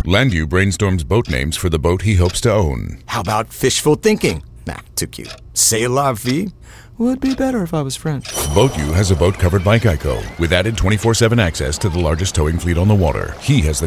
Landu brainstorms boat names for the boat he hopes to own. How about fishful thinking? Nah, too cute. C'est la vie? Would be better if I was French. BoatU has a boat covered by Geico with added 24/7 access to the largest towing fleet on the water. He has the